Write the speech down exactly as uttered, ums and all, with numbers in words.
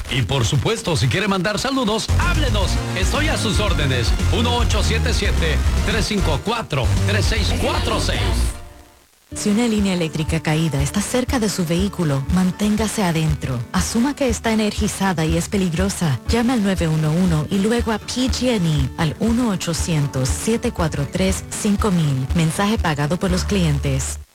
Y por supuesto, si quiere mandar saludos, háblenos. Estoy a sus órdenes. uno ocho siete siete, tres cinco cuatro, tres seis cuatro seis. Si una línea eléctrica caída está cerca de su vehículo, manténgase adentro. Asuma que está energizada y es peligrosa. Llame al nueve uno uno y luego a P G and E al uno ochocientos, siete cuatro tres, cinco mil. Mensaje pagado por los clientes.